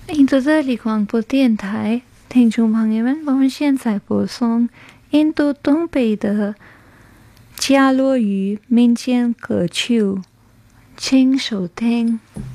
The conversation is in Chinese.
印度这里广播电台听众朋友们，我们现在播送印度东北的加洛语民间歌曲，请收听。